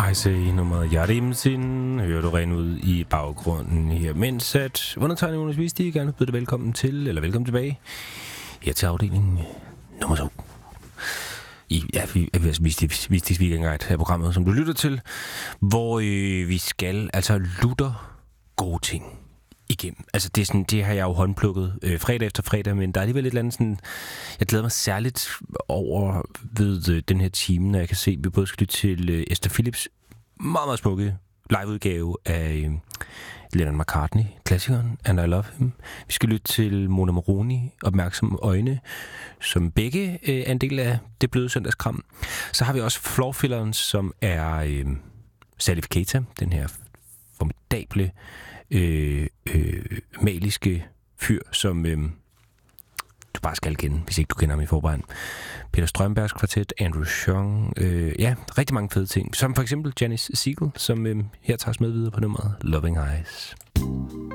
I say nummeret Yarimsin, hører du rent ud i baggrunden her, mens at undertegnet Jonas Vistig gerne byder dig velkommen til, eller velkommen tilbage, her til afdelingen nummer 2. Vistigs Weekend af programmet, som du lytter til, hvor vi skal altså lutter gode ting igennem. Altså det er sådan, det har jeg jo håndplukket fredag efter fredag, men der er alligevel et eller andet sådan, jeg glæder mig særligt over ved den her time, når jeg kan se, at vi både skal lytte til Esther Phillips meget, meget smukke liveudgave af Lennon McCartney, klassikeren And I Love Him. Vi skal lytte til Mona Moroni, Opmærksomme Øjne, som begge er en del af Det Bløde Søndagskram. Så har vi også Floorfilleren, som er Salif Keita, den her formidable maliske fyr, som du bare skal kende, hvis ikke du kender ham i forvejen. Peter Strømbergs kvartet, Andrew Chung, rigtig mange fede ting. Som for eksempel Janice Siegel, som her tager os med videre på nummeret Loving Eyes.